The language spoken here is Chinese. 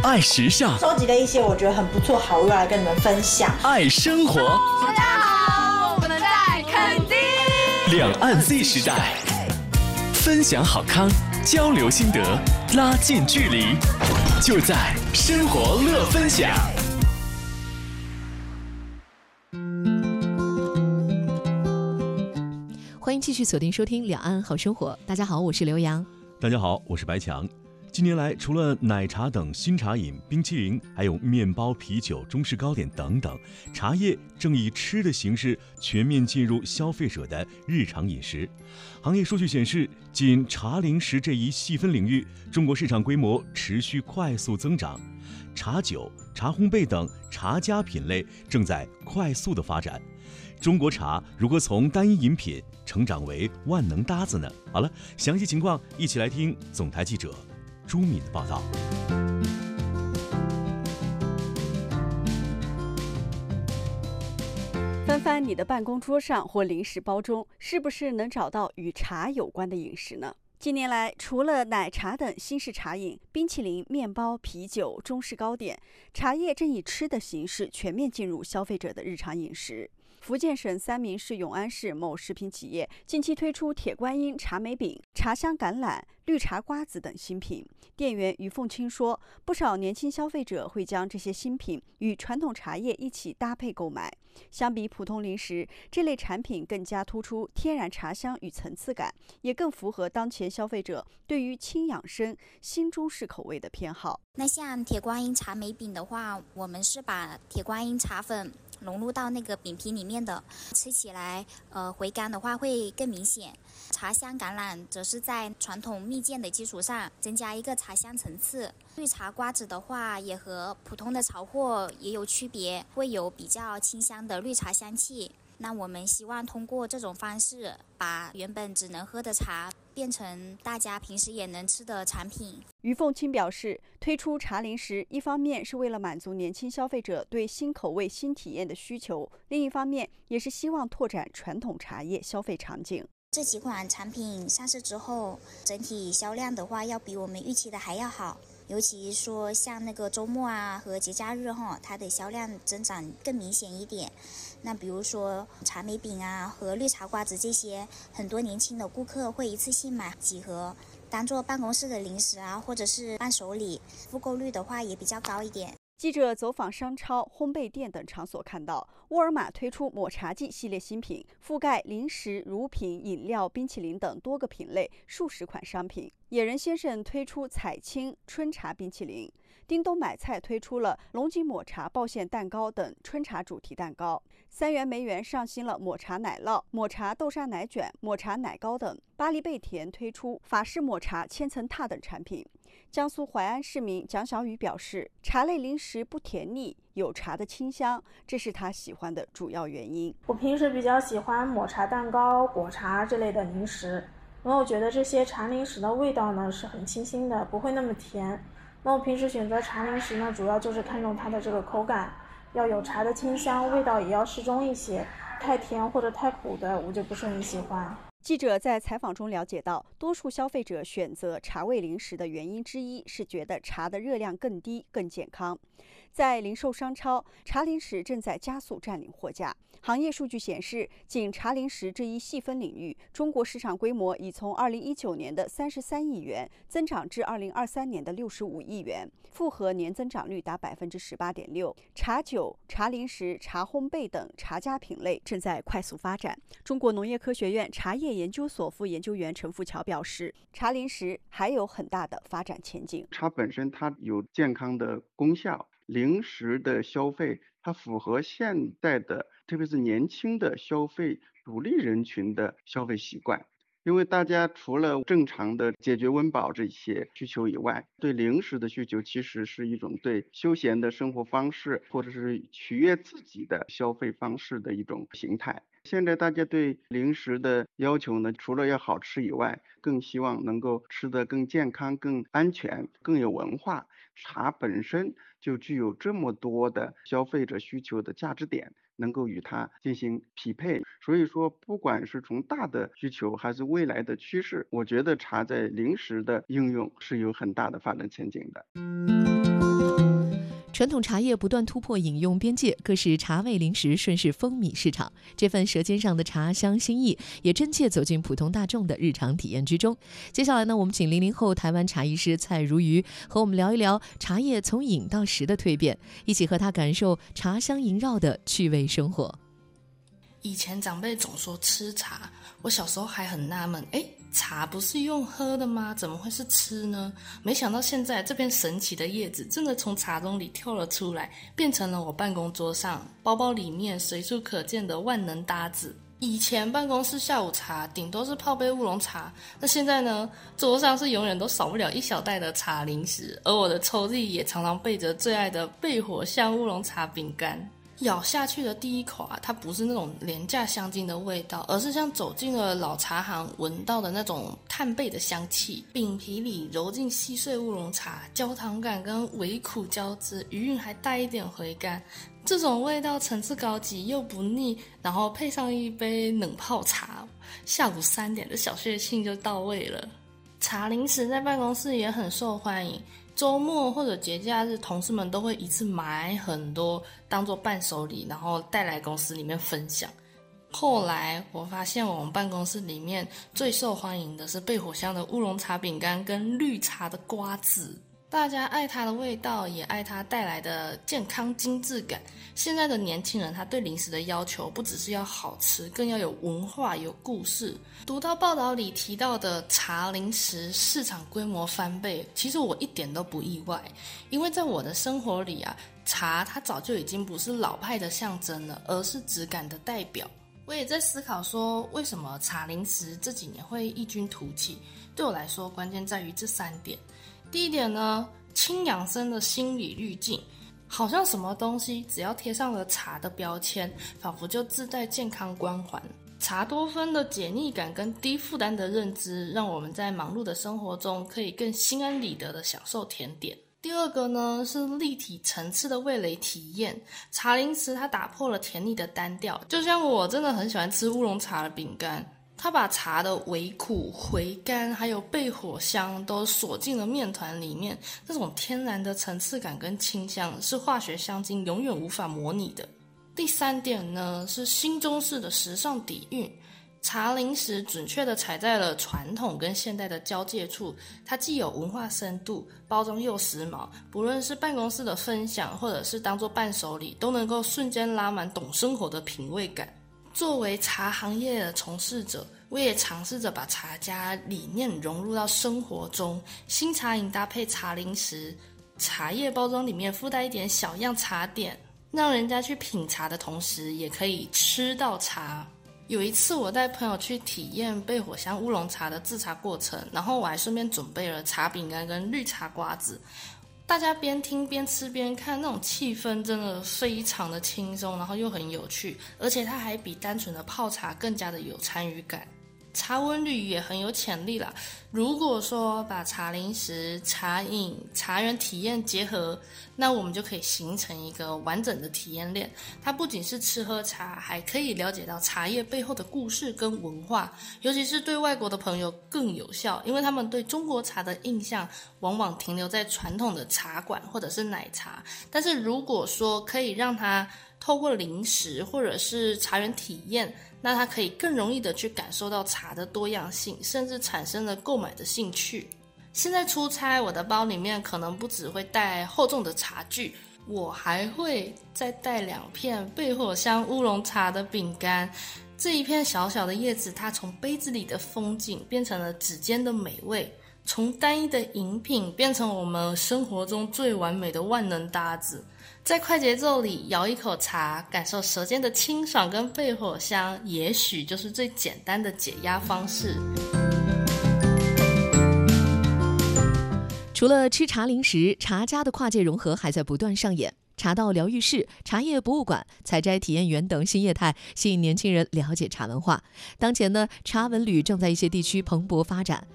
爱时尚， 收集了一些我觉得很不错好物来跟你们分享。 爱生活， 大家好，我们在垦丁。 两岸 Z 时代，分享好康，交流心得，拉近距离，就在生活乐分享。 欢迎继续锁定收听两岸好生活。大家好，我是刘洋。 大家好，我是白强。近年来，除了奶茶等新茶饮、冰淇淋，还有面包、啤酒、中式糕点等等，茶叶正以吃的形式全面进入消费者的日常饮食。行业数据显示，仅茶零食这一细分领域，中国市场规模持续快速增长。茶酒、茶烘焙等茶家品类正在快速的发展。中国茶如何从单一饮品成长为万能搭子呢？好了，详细情况一起来听总台记者朱敏的报道。 翻翻你的办公桌上或零食包中，是不是能找到与茶有关的饮食呢？近年来，除了奶茶等新式茶饮、冰淇淋、面包、啤酒、中式糕点，茶叶正以吃的形式全面进入消费者的日常饮食。福建省三明市永安市某食品企业近期推出铁观音茶梅饼、茶香橄榄、绿茶瓜子等新品。店员于凤清说，不少年轻消费者会将这些新品与传统茶叶一起搭配购买。相比普通零食，这类产品更加突出天然茶香与层次感，也更符合当前消费者对于轻养生、新中式口味的偏好。 那像铁观音茶梅饼的话，我们是把铁观音茶粉融入到那个饼皮里面的，吃起来回甘的话会更明显。茶香橄榄则是在传统蜜饯的基础上增加一个茶香层次。绿茶瓜子的话也和普通的潮货也有区别，会有比较清香的绿茶香气。那我们希望通过这种方式，把原本只能喝的茶变成大家平时也能吃的产品。 于凤清表示，推出茶零食，一方面是为了满足年轻消费者对新口味、新体验的需求，另一方面也是希望拓展传统茶叶消费场景。 这几款产品上市之后，整体销量的话要比我们预期的还要好。尤其说像那个周末啊和节假日它的销量增长更明显一点。那比如说茶梅饼啊和绿茶瓜子这些，很多年轻的顾客会一次性买几盒，当做办公室的零食啊，或者是伴手礼，复购率的话也比较高一点。 记者走访商超、烘焙店等场所看到，沃尔玛推出抹茶季系列新品，覆盖零食、乳品、饮料、冰淇淋等多个品类，数十款商品。野人先生推出彩青春茶冰淇淋，叮咚买菜推出了龙井抹茶爆馅蛋糕等春茶主题蛋糕，三元梅园上新了抹茶奶酪、抹茶豆沙奶卷、抹茶奶糕等，巴黎贝甜推出法式抹茶千层塔等产品。江苏淮安市民蒋小雨表示，茶类零食不甜腻，有茶的清香，这是他喜欢的主要原因。 我平时比较喜欢抹茶蛋糕、果茶这类的零食，因为我觉得这些茶零食的味道呢是很清新的，不会那么甜。那我平时选择茶零食呢，主要就是看重它的这个口感，要有茶的清香，味道也要适中一些，太甜或者太苦的我就不是很喜欢。 记者在采访中了解到，多数消费者选择茶味零食的原因之一是觉得茶的热量更低、更健康。在零售商超，茶零食正在加速占领货架。行业数据显示，仅茶零食这一细分领域，中国市场规模已从2019年的33亿元增长至2023年的65亿元，复合年增长率达18.6%。茶酒、茶零食、茶烘焙等茶家品类正在快速发展。中国农业科学院茶叶研究所副研究员陈富桥表示，茶零食还有很大的发展前景。 茶本身它有健康的功效，零食的消费它符合现在的特别是年轻的消费主力人群的消费习惯。因为大家除了正常的解决温饱这些需求以外，对零食的需求其实是一种对休闲的生活方式或者是取悦自己的消费方式的一种形态。现在大家对零食的要求呢，除了要好吃以外，更希望能够吃得更健康、更安全、更有文化。茶本身就具有这么多的消费者需求的价值点，能够与它进行匹配。所以说，不管是从大的需求还是未来的趋势，我觉得茶在零食的应用是有很大的发展前景的。 传统茶叶不断突破饮用边界，各式茶味零食顺势风靡市场。这份舌尖上的茶香心意，也真切走进普通大众的日常体验之中。接下来呢，我们请00后台湾茶艺师蔡如瑜和我们聊一聊茶叶从饮到食的蜕变，一起和他感受茶香萦绕的趣味生活。 以前长辈总说吃茶，我小时候还很纳闷，茶不是用喝的吗？怎么会是吃呢？没想到现在这片神奇的叶子真的从茶盅里跳了出来，变成了我办公桌上、包包里面随处可见的万能搭子。以前办公室下午茶顶多是泡杯乌龙茶，那现在呢，桌上是永远都少不了一小袋的茶零食，而我的抽屉也常常备着最爱的焙火香乌龙茶饼干。咬下去的第一口它不是那种廉价香精的味道，而是像走进了老茶行闻到的那种炭焙的香气。饼皮里揉进细碎乌龙茶，焦糖感跟微苦交织，余韵还带一点回甘。这种味道层次高级又不腻，然后配上一杯冷泡茶，下午3点的小确幸就到位了。茶零食在办公室也很受欢迎，周末或者节假日，同事们都会一次买很多当做伴手礼，然后带来公司里面分享。后来我发现我们办公室里面最受欢迎的是焙火香的乌龙茶饼干跟绿茶的瓜子。大家爱它的味道，也爱它带来的健康精致感。现在的年轻人他对零食的要求不只是要好吃，更要有文化有故事。读到报道里提到的茶零食市场规模翻倍，其实我一点都不意外，因为在我的生活里茶它早就已经不是老派的象征了，而是质感的代表。我也在思考说，为什么茶零食这几年会异军突起？对我来说，关键在于这3点。第一点呢，轻养生的心理滤镜，好像什么东西只要贴上了茶的标签，仿佛就自带健康光环。茶多酚的解腻感跟低负担的认知，让我们在忙碌的生活中可以更心安理得的享受甜点。第二个呢，是立体层次的味蕾体验。茶零食它打破了甜腻的单调，就像我真的很喜欢吃乌龙茶的饼干，它把茶的微苦、回甘还有焙火香都锁进了面团里面，那种天然的层次感跟清香是化学香精永远无法模拟的。第3点呢，是新中式的时尚底蕴。茶零食准确地踩在了传统跟现代的交界处，它既有文化深度，包装又时髦，不论是办公室的分享，或者是当作伴手礼，都能够瞬间拉满懂生活的品味感。作为茶行业的从事者，我也尝试着把茶家理念融入到生活中，新茶饮搭配茶零食，茶叶包装里面附带一点小样茶点，让人家去品茶的同时也可以吃到茶。有一次我带朋友去体验焙火香乌龙茶的制茶过程，然后我还顺便准备了茶饼干跟绿茶瓜子，大家边听边吃边看，那种气氛真的非常的轻松，然后又很有趣，而且它还比单纯的泡茶更加的有参与感。茶文旅也很有潜力啦，如果说把茶零食、茶饮、茶园体验结合，那我们就可以形成一个完整的体验链。它不仅是吃喝茶，还可以了解到茶叶背后的故事跟文化，尤其是对外国的朋友更有效，因为他们对中国茶的印象往往停留在传统的茶馆或者是奶茶，但是如果说可以让它透过零食或者是茶园体验，那它可以更容易的去感受到茶的多样性，甚至产生了购买的兴趣。现在出差，我的包里面可能不只会带厚重的茶具，我还会再带2片焙火香乌龙茶的饼干。这一片小小的叶子，它从杯子里的风景变成了指尖的美味，从单一的饮品变成我们生活中最完美的万能搭子。在快节奏里咬一口茶，感受舌尖的清爽跟焙火香，也许就是最简单的解压方式。 除了吃茶零食，茶家的跨界融合还在不断上演。茶道疗愈室、茶叶博物馆、采摘体验园等新业态吸引年轻人了解茶文化。当前呢，茶文旅正在一些地区蓬勃发展。